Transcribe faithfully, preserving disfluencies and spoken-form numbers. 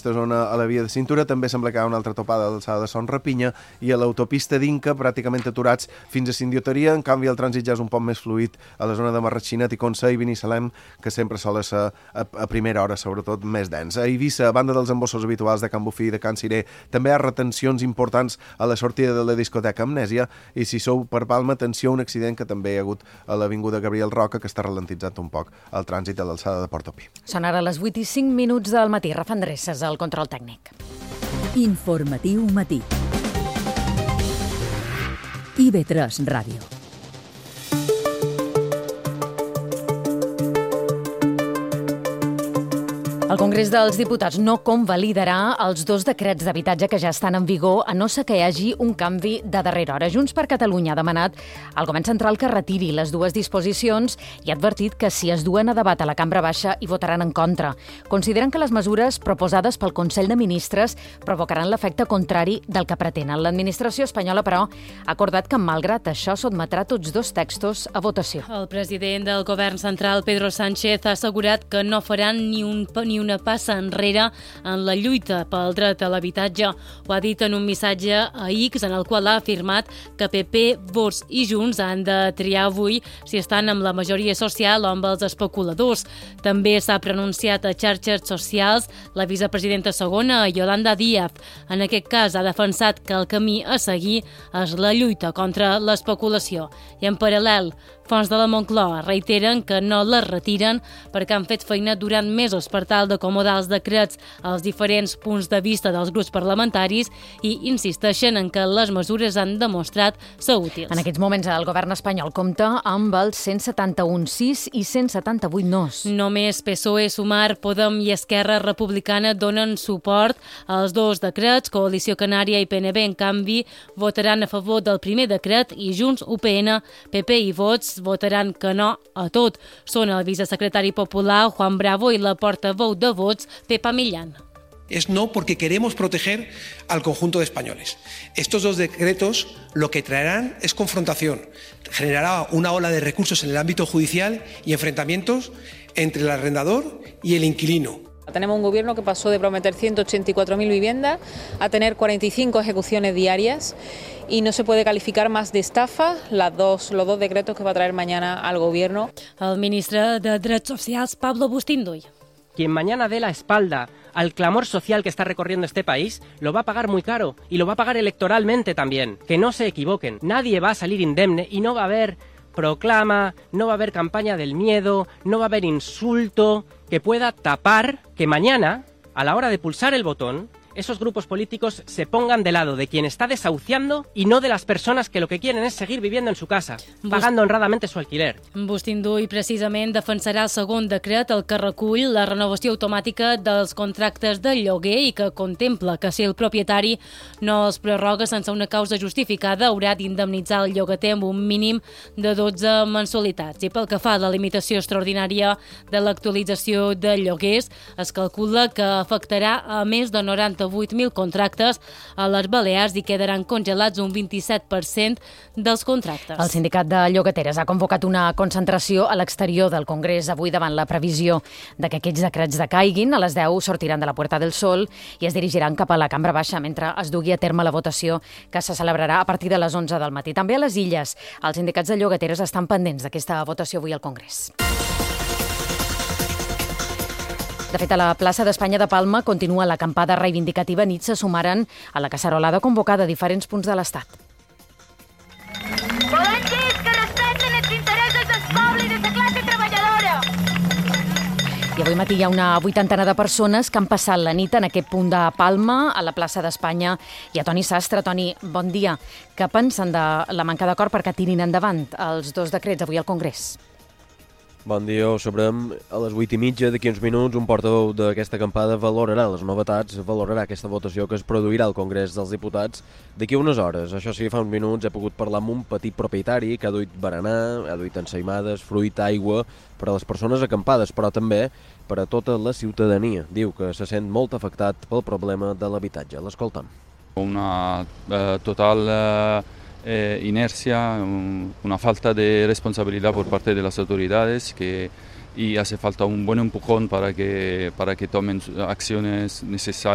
aquesta zona a la via de cintura. També sembla que hi ha una altra topada a l'alçada de Son Rapinya i a l'autopista d'Inca pràcticament aturats fins a Sindioteria. En canvi, el trànsit ja és un poc més fluid a la zona de Marratxinat i Conca i Binissalem, que sempre sol ser a, a primera hora, sobretot, més dens. A Eivissa, a banda dels embossos habituals de Can Bufí i de Can Ciré, també hi ha retencions importants a la sortida de la discoteca Amnèsia, i si sou per Palma, atenció a un accident que també hi ha hagut a l'avinguda Gabriel Roca, que està ralentitzant un poc el trànsit a l'alçada de Portopí. Són ara les vuit i cinc minuts del matí. Rafa Andresses, al control tècnic. Informatiu matí. I V tres Ràdio. El Congrés dels Diputats no convalidarà els dos decrets d'habitatge que ja estan en vigor, a no ser que hi hagi un canvi de darrera hora. Junts per Catalunya ha demanat al Govern Central que retiri les dues disposicions i ha advertit que si es duen a debat a la Cambra Baixa hi votaran en contra. Consideren que les mesures proposades pel Consell de Ministres provocaran l'efecte contrari del que pretenen. L'administració espanyola, però, ha acordat que, malgrat això, sotmetrà tots dos textos a votació. El president del Govern Central, Pedro Sánchez, ha assegurat que no faran ni un ni una passa enrere en la lluita pel dret a l'habitatge. Ho ha dit en un missatge a X en el qual ha afirmat que P P, Vox i Junts han de triar avui si estan amb la majoria social o amb els especuladors. També s'ha pronunciat a xarxes socials la vicepresidenta segona, Yolanda Díaz. En aquest cas ha defensat que el camí a seguir és la lluita contra l'especulació. I en paral·lel, fonts de la Moncloa reiteren que no les retiren perquè han fet feina durant mesos per tal d'acomodar els decrets als diferents punts de vista dels grups parlamentaris i insisteixen en que les mesures han demostrat ser útils. En aquests moments el govern espanyol compta amb els cent setanta-un sis i cent setanta-vuit nos. Només P S O E, Sumar, Podem i Esquerra Republicana donen suport als dos decrets. Coalició Canària i P N B, en canvi, votaran a favor del primer decret i Junts, U P N, P P i Vox votaran que no a tot. Són el vicesecretari popular Juan Bravo i la portaveu de Vox, Pepa Millán. Es no porque queremos proteger al conjunto de españoles. Estos dos decretos lo que traerán es confrontación. Generará una ola de recursos en el ámbito judicial y enfrentamientos entre el arrendador y el inquilino. Tenemos un gobierno que pasó de prometer ciento ochenta y cuatro mil viviendas a tener cuarenta y cinco ejecuciones diarias y no se puede calificar más de estafa las dos, los dos decretos que va a traer mañana al gobierno. El ministre de Drets Socials, Pablo Bustinduy. Quien mañana dé la espalda al clamor social que está recorriendo este país, lo va a pagar muy caro y lo va a pagar electoralmente también. Que no se equivoquen, nadie va a salir indemne y no va a haber proclama, no va a haber campaña del miedo, no va a haber insulto que pueda tapar que mañana, a la hora de pulsar el botón, esos grupos políticos se pongan de lado de quien está desahuciando y no de las persones que lo que quieren es seguir viviendo en su casa, pagando honradamente su alquiler. Bustinduy precisament defensarà el segon decret, el que recull la renovació automàtica dels contractes de lloguer i que contempla que si el propietari no els prorroga sense una causa justificada haurà d'indemnitzar el llogater amb un mínim de dotze mensualitats. I pel que fa a la limitació extraordinària de l'actualització de lloguers, es calcula que afectarà a més de noranta vuit mil contractes a les Balears i quedaran congelats un vint-i-set per cent dels contractes. El sindicat de llogateres ha convocat una concentració a l'exterior del Congrés avui davant la previsió de que aquests decrets decaiguin. A les deu sortiran de la Puerta del Sol i es dirigiran cap a la Cambra Baixa mentre es dugui a terme la votació que se celebrarà a partir de les onze del matí. També a les Illes, els sindicats de llogateres estan pendents d'aquesta votació avui al Congrés. De fet, a la plaça d'Espanya de Palma continua l'acampada reivindicativa. Nits se sumaren a la cacerolada convocada a diferents punts de l'Estat. Volem dir que respecten els interessos del poble i de la classe treballadora. I avui matí hi ha una vuitantena de persones que han passat la nit en aquest punt de Palma, a la plaça d'Espanya. I a Toni Sastre. Toni, bon dia. Què pensen de la manca d'acord perquè tirin endavant els dos decrets avui al Congrés? Bon dia, ho sabrem a les vuit i mitja. D'aquí uns minuts un portaveu d'aquesta acampada valorarà les novetats, valorarà aquesta votació que es produirà al Congrés dels Diputats d'aquí unes hores. Això sí, fa uns minuts he pogut parlar amb un petit propietari que ha duit berenar, ha duit ensaïmades, fruit, aigua per a les persones acampades, però també per a tota la ciutadania. Diu que se sent molt afectat pel problema de l'habitatge. L'escoltem. Una eh, total... Eh... Eh, inercia, un, una falta de responsabilidad por parte de las autoridades que, y hace falta un buen empujón para que, para que tomen acciones necesarias.